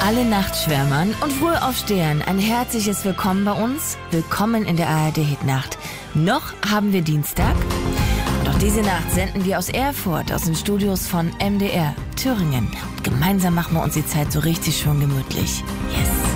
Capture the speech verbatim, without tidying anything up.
Alle Nachtschwärmern und Frühaufstehern ein herzliches Willkommen bei uns. Willkommen in der A R D-Hitnacht. Noch haben wir Dienstag. Und auch diese Nacht senden wir aus Erfurt, aus den Studios von M D R Thüringen. Und gemeinsam machen wir uns die Zeit so richtig schön gemütlich. Yes.